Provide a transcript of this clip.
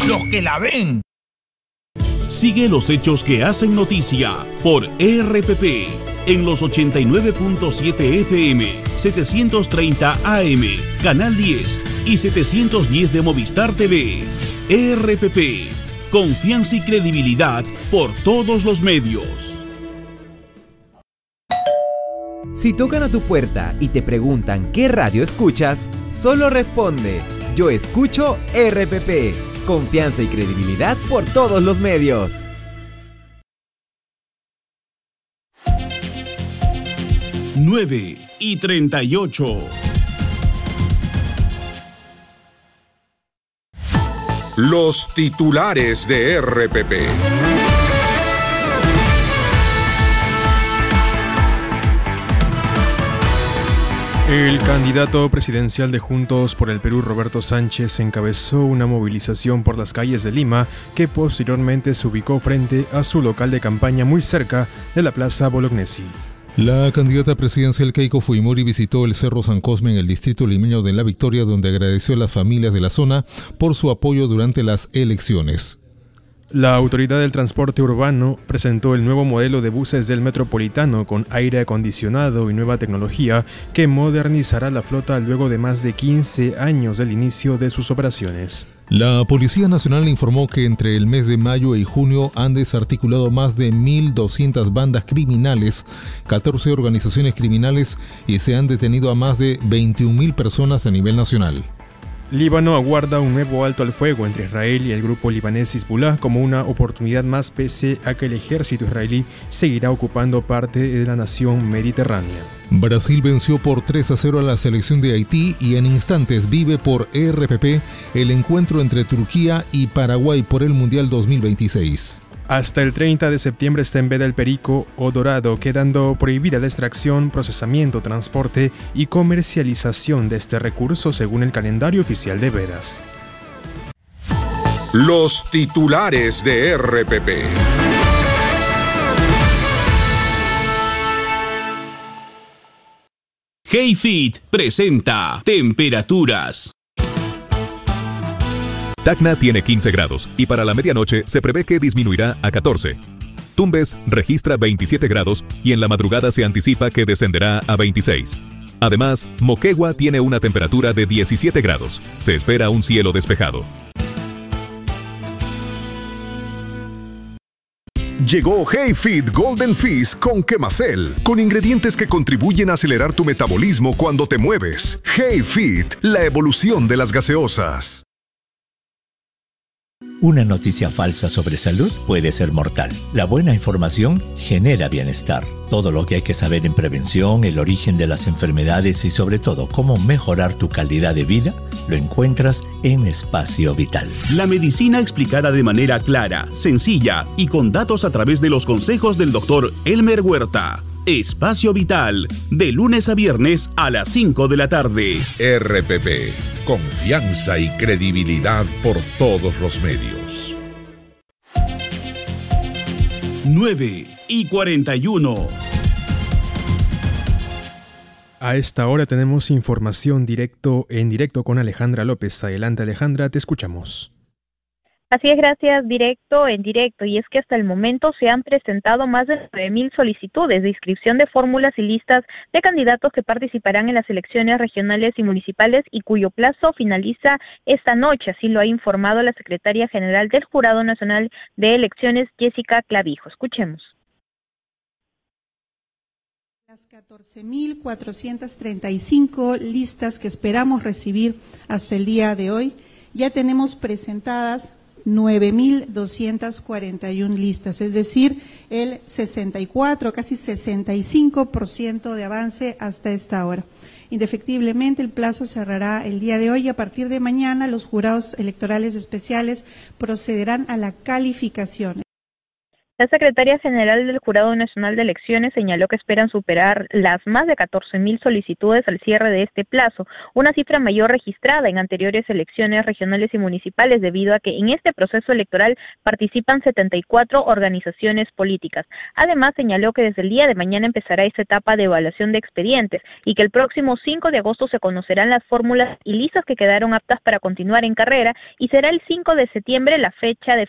los que la ven. Sigue los hechos que hacen noticia por RPP en los 89.7 FM, 730 AM, Canal 10 y 710 de Movistar TV. RPP, confianza y credibilidad por todos los medios. Si tocan a tu puerta y te preguntan qué radio escuchas, solo responde: yo escucho RPP. Confianza y credibilidad por todos los medios. Nueve y 38. Los titulares de RPP. El candidato presidencial de Juntos por el Perú, Roberto Sánchez, encabezó una movilización por las calles de Lima que posteriormente se ubicó frente a su local de campaña muy cerca de la Plaza Bolognesi. La candidata presidencial Keiko Fujimori visitó el Cerro San Cosme en el distrito limeño de La Victoria, donde agradeció a las familias de la zona por su apoyo durante las elecciones. La Autoridad del Transporte Urbano presentó el nuevo modelo de buses del Metropolitano con aire acondicionado y nueva tecnología que modernizará la flota luego de más de 15 años del inicio de sus operaciones. La Policía Nacional informó que entre el mes de mayo y junio han desarticulado más de 1.200 bandas criminales, 14 organizaciones criminales y se han detenido a más de 21.000 personas a nivel nacional. Líbano aguarda un nuevo alto al fuego entre Israel y el grupo libanés Hezbollah como una oportunidad más, pese a que el ejército israelí seguirá ocupando parte de la nación mediterránea. Brasil venció por 3-0 a la selección de Haití y en instantes vive por RPP el encuentro entre Turquía y Paraguay por el Mundial 2026. Hasta el 30 de septiembre está en veda el perico o dorado, quedando prohibida la extracción, procesamiento, transporte y comercialización de este recurso según el calendario oficial de vedas. Los titulares de RPP. HeyFit presenta temperaturas. Tacna tiene 15 grados y para la medianoche se prevé que disminuirá a 14. Tumbes registra 27 grados y en la madrugada se anticipa que descenderá a 26. Además, Moquegua tiene una temperatura de 17 grados. Se espera un cielo despejado. Llegó HeyFit Golden Fizz con Quemacel, con ingredientes que contribuyen a acelerar tu metabolismo cuando te mueves. HeyFit, la evolución de las gaseosas. Una noticia falsa sobre salud puede ser mortal. La buena información genera bienestar. Todo lo que hay que saber en prevención, el origen de las enfermedades y sobre todo cómo mejorar tu calidad de vida, lo encuentras en Espacio Vital. La medicina explicada de manera clara, sencilla y con datos a través de los consejos del doctor Elmer Huerta. Espacio Vital, de lunes a viernes a las 5 de la tarde. RPP, confianza y credibilidad por todos los medios. 9 y 41. A esta hora tenemos información en directo con Alejandra López. Adelante, Alejandra, te escuchamos. Así es, gracias, en directo, y es que hasta el momento se han presentado más de 9,000 solicitudes de inscripción de fórmulas y listas de candidatos que participarán en las elecciones regionales y municipales y cuyo plazo finaliza esta noche, así lo ha informado la secretaria general del Jurado Nacional de Elecciones, Jessica Clavijo. Escuchemos. Las 14.435 listas que esperamos recibir hasta el día de hoy, ya tenemos presentadas 9.241 listas, es decir, el 64, casi 65% de avance hasta esta hora. Indefectiblemente, el plazo cerrará el día de hoy y a partir de mañana los jurados electorales especiales procederán a la calificación. La secretaria general del Jurado Nacional de Elecciones señaló que esperan superar las más de 14.000 solicitudes al cierre de este plazo, una cifra mayor registrada en anteriores elecciones regionales y municipales debido a que en este proceso electoral participan 74 organizaciones políticas. Además, señaló que desde el día de mañana empezará esta etapa de evaluación de expedientes y que el próximo 5 de agosto se conocerán las fórmulas y listas que quedaron aptas para continuar en carrera y será el 5 de septiembre la fecha de